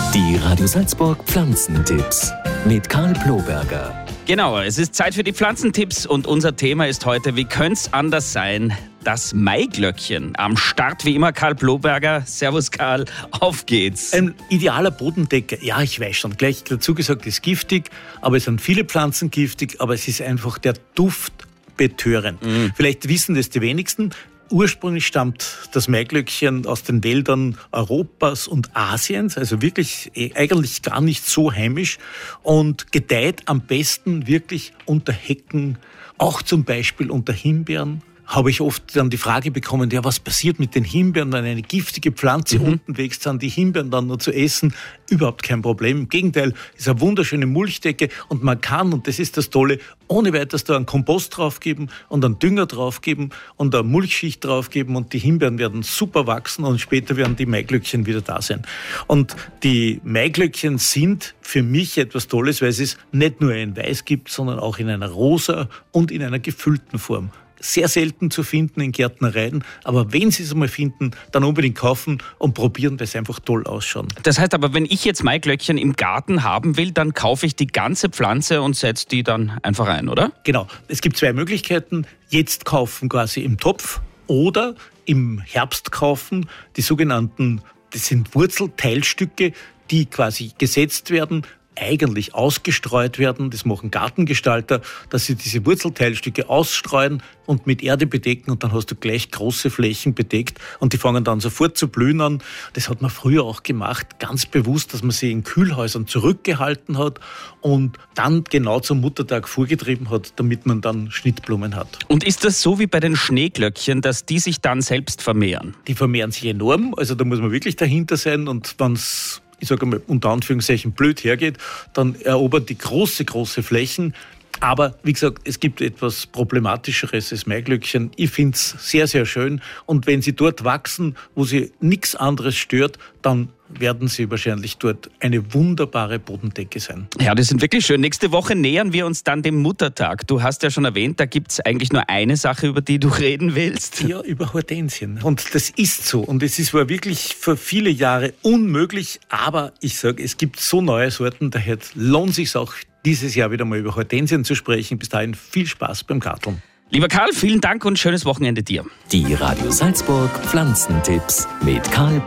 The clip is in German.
Die Radio Salzburg Pflanzentipps mit Karl Ploberger. Genau, es ist Zeit für die Pflanzentipps und unser Thema ist heute, wie könnte es anders sein, das Maiglöckchen. Am Start wie immer Karl Ploberger. Servus Karl, auf geht's. Ein idealer Bodendecker, ja, ich weiß schon, gleich dazu gesagt, ist giftig, aber es sind viele Pflanzen giftig, aber es ist einfach der Duft betörend. Vielleicht wissen das die wenigsten. Ursprünglich stammt das Maiglöckchen aus den Wäldern Europas und Asiens, also wirklich eigentlich gar nicht so heimisch und gedeiht am besten wirklich unter Hecken, auch zum Beispiel unter Himbeeren. Habe ich oft dann die Frage bekommen, ja, was passiert mit den Himbeeren, wenn eine giftige Pflanze unten wächst, sind die Himbeeren dann nur zu essen? Überhaupt kein Problem. Im Gegenteil, ist eine wunderschöne Mulchdecke und man kann, und das ist das Tolle, ohne weiteres da einen Kompost draufgeben und einen Dünger draufgeben und eine Mulchschicht draufgeben und die Himbeeren werden super wachsen und später werden die Maiglöckchen wieder da sein. Und die Maiglöckchen sind für mich etwas Tolles, weil es nicht nur in Weiß gibt, sondern auch in einer rosa und in einer gefüllten Form. Sehr selten zu finden in Gärtnereien, aber wenn Sie es einmal finden, dann unbedingt kaufen und probieren, weil es einfach toll ausschauen. Das heißt aber, wenn ich jetzt Maiglöckchen im Garten haben will, dann kaufe ich die ganze Pflanze und setze die dann einfach ein, oder? Genau, es gibt zwei Möglichkeiten. Jetzt kaufen quasi im Topf oder im Herbst kaufen die sogenannten, das sind Wurzelteilstücke, die quasi gesetzt werden, eigentlich ausgestreut werden, das machen Gartengestalter, dass sie diese Wurzelteilstücke ausstreuen und mit Erde bedecken und dann hast du gleich große Flächen bedeckt und die fangen dann sofort zu blühen an. Das hat man früher auch gemacht, ganz bewusst, dass man sie in Kühlhäusern zurückgehalten hat und dann genau zum Muttertag vorgetrieben hat, damit man dann Schnittblumen hat. Und ist das so wie bei den Schneeglöckchen, dass die sich dann selbst vermehren? Die vermehren sich enorm, also da muss man wirklich dahinter sein und wenn es, ich sage mal, unter Anführungszeichen blöd hergeht, dann erobern die große Flächen. Aber wie gesagt, es gibt etwas Problematischeres als Maiglöckchen. Ich finde es sehr, sehr schön. Und wenn sie dort wachsen, wo sie nichts anderes stört, dann werden sie wahrscheinlich dort eine wunderbare Bodendecke sein. Ja, die sind wirklich schön. Nächste Woche nähern wir uns dann dem Muttertag. Du hast ja schon erwähnt, da gibt es eigentlich nur eine Sache, über die du reden willst. Ja, über Hortensien. Und das ist so. Und es war wirklich für viele Jahre unmöglich. Aber ich sage, es gibt so neue Sorten, daher lohnt es sich auch, dieses Jahr wieder mal über Hortensien zu sprechen. Bis dahin viel Spaß beim Garteln. Lieber Karl, vielen Dank und schönes Wochenende dir. Die Radio Salzburg Pflanzentipps mit Karl